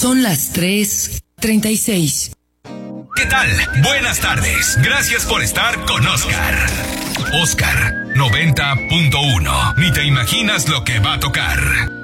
Son las 3:36. ¿Qué tal? Buenas tardes. Gracias por estar con Oscar. Oscar 90.1. Ni te imaginas lo que va a tocar.